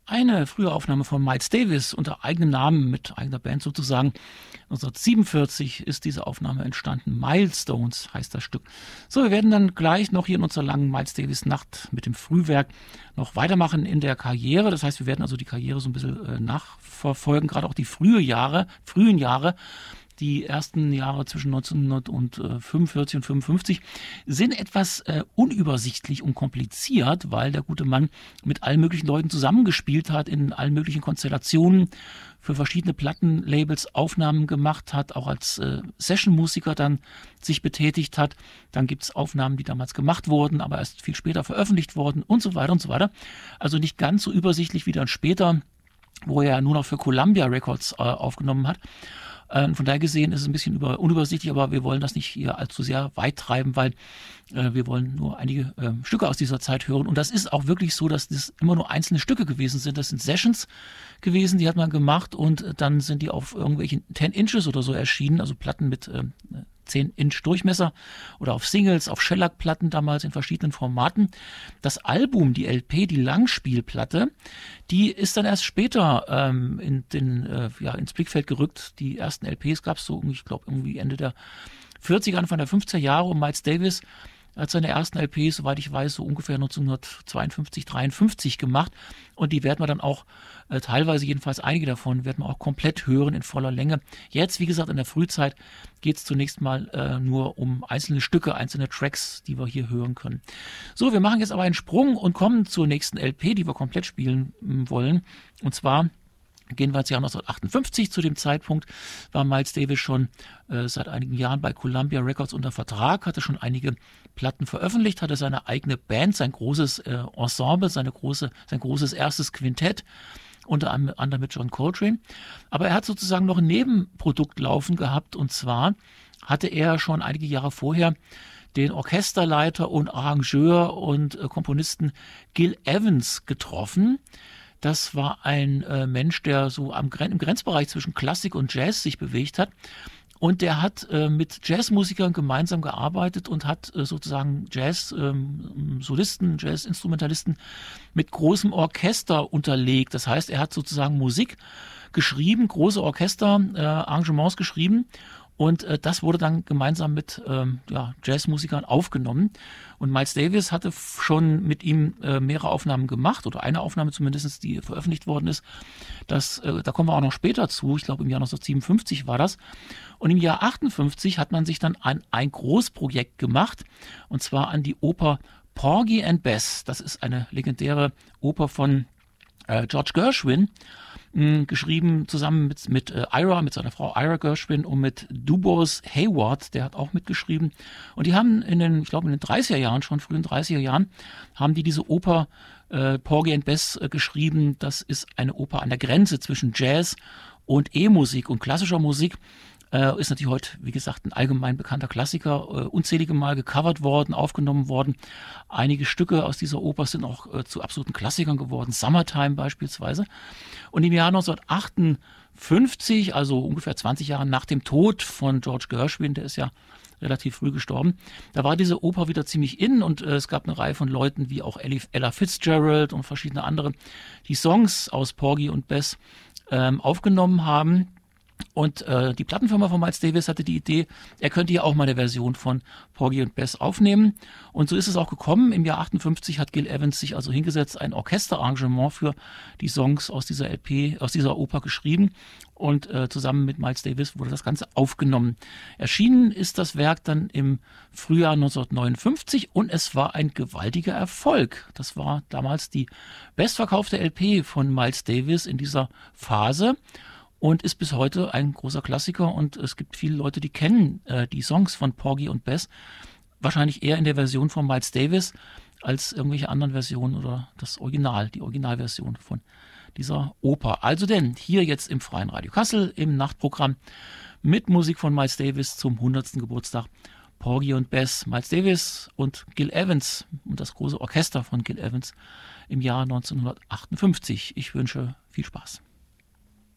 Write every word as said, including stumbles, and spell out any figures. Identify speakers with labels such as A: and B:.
A: eine frühe Aufnahme von Miles Davis unter eigenem Namen, mit eigener Band sozusagen. neunzehnhundertsiebenundvierzig ist diese Aufnahme entstanden. Milestones heißt das Stück. So, wir werden dann gleich noch hier in unserer langen Miles Davis Nacht mit dem Frühwerk noch weitermachen in der Karriere. Das heißt, wir werden also die Karriere so ein bisschen äh, nachverfolgen, gerade auch die frühe Jahre, frühen Jahre. Die ersten Jahre zwischen neunzehnhundertfünfundvierzig und fünfundfünfzig sind etwas äh, unübersichtlich und kompliziert, weil der gute Mann mit allen möglichen Leuten zusammengespielt hat, in allen möglichen Konstellationen, für verschiedene Plattenlabels Aufnahmen gemacht hat, auch als äh, Sessionmusiker dann sich betätigt hat. Dann gibt es Aufnahmen, die damals gemacht wurden, aber erst viel später veröffentlicht wurden und so weiter und so weiter. Also nicht ganz so übersichtlich wie dann später, wo er nur noch für Columbia Records äh, aufgenommen hat. Von daher gesehen ist es ein bisschen über, unübersichtlich, aber wir wollen das nicht hier allzu sehr weit treiben, weil äh, wir wollen nur einige äh, Stücke aus dieser Zeit hören. Und das ist auch wirklich so, dass das immer nur einzelne Stücke gewesen sind. Das sind Sessions gewesen, die hat man gemacht und dann sind die auf irgendwelchen zehn Inches oder so erschienen, also Platten mit äh, zehn Inch Durchmesser oder auf Singles, auf Shellac-Platten damals in verschiedenen Formaten. Das Album, die L P, die Langspielplatte, die ist dann erst später ähm, in den, äh, ja, ins Blickfeld gerückt. Die ersten L Ps gab es so, ich glaube, irgendwie Ende der vierziger, Anfang der fünfziger Jahre, und Miles Davis hat seine ersten L Ps, soweit ich weiß, so ungefähr neunzehnhundertzweiundfünfzig, dreiundfünfzig gemacht. Und die werden wir dann auch, äh, teilweise jedenfalls einige davon, werden wir auch komplett hören in voller Länge. Jetzt, wie gesagt, in der Frühzeit geht es zunächst mal äh, nur um einzelne Stücke, einzelne Tracks, die wir hier hören können. So, wir machen jetzt aber einen Sprung und kommen zur nächsten L P, die wir komplett spielen m, wollen. Und zwar gehen wir ins Jahr neunzehnhundertachtundfünfzig. Zu dem Zeitpunkt war Miles Davis schon äh, seit einigen Jahren bei Columbia Records unter Vertrag, hatte schon einige Platten veröffentlicht, hatte seine eigene Band, sein großes äh, Ensemble, seine große, sein großes erstes Quintett, unter anderem mit John Coltrane. Aber er hat sozusagen noch ein Nebenprodukt laufen gehabt, und zwar hatte er schon einige Jahre vorher den Orchesterleiter und Arrangeur und äh, Komponisten Gil Evans getroffen. Das war ein äh, Mensch, der so am Gren- im Grenzbereich zwischen Klassik und Jazz sich bewegt hat. Und der hat äh, mit Jazzmusikern gemeinsam gearbeitet und hat äh, sozusagen Jazz-Solisten, ähm, Jazz-Instrumentalisten mit großem Orchester unterlegt. Das heißt, er hat sozusagen Musik geschrieben, große Orchester-Arrangements äh, geschrieben. Und äh, das wurde dann gemeinsam mit ähm, ja, Jazzmusikern aufgenommen. Und Miles Davis hatte f- schon mit ihm äh, mehrere Aufnahmen gemacht, oder eine Aufnahme zumindest, die veröffentlicht worden ist. Das, äh, da kommen wir auch noch später zu. Ich glaube, im Jahr neunzehnhundertsiebenundfünfzig war das. Und im Jahr achtundfünfzig hat man sich dann an ein Großprojekt gemacht, und zwar an die Oper Porgy and Bess. Das ist eine legendäre Oper von äh, George Gershwin, geschrieben zusammen mit, mit äh, Ira, mit seiner Frau Ira Gershwin, und mit Dubose Hayward, der hat auch mitgeschrieben. Und die haben in den, ich glaube in den dreißiger Jahren, schon frühen dreißiger Jahren, haben die diese Oper äh, Porgy and Bess äh, geschrieben. Das ist eine Oper an der Grenze zwischen Jazz und E-Musik und klassischer Musik. Äh, ist natürlich heute, wie gesagt, ein allgemein bekannter Klassiker, äh, unzählige Mal gecovert worden, aufgenommen worden. Einige Stücke aus dieser Oper sind auch äh, zu absoluten Klassikern geworden, Summertime beispielsweise. Und im Jahr neunzehnhundertachtundfünfzig, also ungefähr zwanzig Jahre nach dem Tod von George Gershwin, der ist ja relativ früh gestorben, da war diese Oper wieder ziemlich in, und äh, es gab eine Reihe von Leuten wie auch Ellie, Ella Fitzgerald und verschiedene andere, die Songs aus Porgy und Bess ähm, aufgenommen haben. Und äh, die Plattenfirma von Miles Davis hatte die Idee, er könnte ja auch mal eine Version von Porgy und Bess aufnehmen. Und so ist es auch gekommen. Im Jahr achtundfünfzig hat Gil Evans sich also hingesetzt, ein Orchesterarrangement für die Songs aus dieser L P, aus dieser Oper geschrieben. Und äh, zusammen mit Miles Davis wurde das Ganze aufgenommen. Erschienen ist das Werk dann im Frühjahr neunzehnhundertneunundfünfzig, und es war ein gewaltiger Erfolg. Das war damals die bestverkaufte L P von Miles Davis in dieser Phase. Und ist bis heute ein großer Klassiker, und es gibt viele Leute, die kennen äh, die Songs von Porgy und Bess wahrscheinlich eher in der Version von Miles Davis als irgendwelche anderen Versionen oder das Original, die Originalversion von dieser Oper. Also denn, hier jetzt im Freien Radio Kassel im Nachtprogramm mit Musik von Miles Davis zum hundertsten Geburtstag. Porgy und Bess, Miles Davis und Gil Evans und das große Orchester von Gil Evans im Jahr neunzehnhundertachtundfünfzig. Ich wünsche viel Spaß.